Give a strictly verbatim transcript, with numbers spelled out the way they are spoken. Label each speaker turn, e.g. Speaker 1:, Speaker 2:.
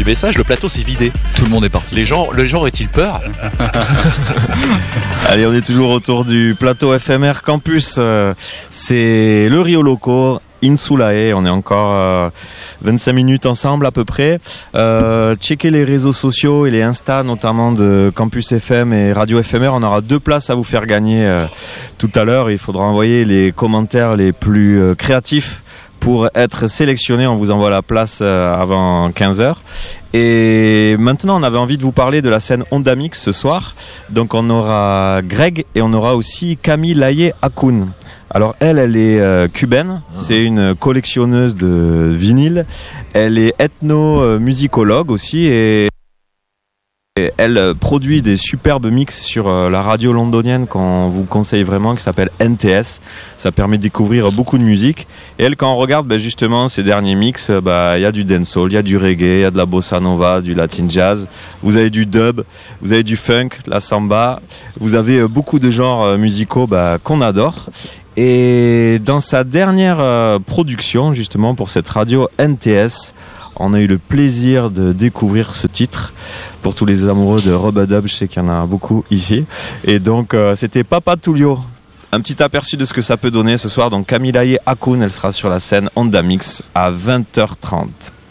Speaker 1: message, le plateau s'est vidé.
Speaker 2: Tout le monde est parti.
Speaker 1: Les gens, les gens auraient-ils peur?
Speaker 3: Allez, on est toujours autour du plateau F M R Campus. Euh, c'est le Rio Loco, Insulae. On est encore euh, vingt-cinq minutes ensemble à peu près. Euh, checkez les réseaux sociaux et les Insta notamment de Campus F M et Radio F M R. On aura deux places à vous faire gagner euh, tout à l'heure. Il faudra envoyer les commentaires les plus euh, créatifs pour être sélectionné. On vous envoie la place euh, avant quinze heures. Et maintenant, on avait envie de vous parler de la scène Onda Mix ce soir. Donc on aura Greg et on aura aussi Camille Laye Akun. Alors elle, elle est euh, cubaine, c'est une collectionneuse de vinyles. Elle est ethno-musicologue aussi et Et elle produit des superbes mix sur la radio londonienne qu'on vous conseille vraiment, qui s'appelle N T S. Ça permet de découvrir beaucoup de musique. Et elle, quand on regarde ben justement ces derniers mix, bah, y a du dancehall, il y a du reggae, il y a de la bossa nova, du latin jazz. Vous avez du dub, vous avez du funk, la samba. Vous avez beaucoup de genres musicaux bah, qu'on adore. Et dans sa dernière euh, production, justement pour cette radio N T S, on a eu le plaisir de découvrir ce titre. Pour tous les amoureux de Rub-a-Dub, je sais qu'il y en a beaucoup ici. Et donc, euh, c'était Papa Tullio. Un petit aperçu de ce que ça peut donner ce soir. Donc, Camille Laye Akun, elle sera sur la scène Onda Mix à vingt heures trente.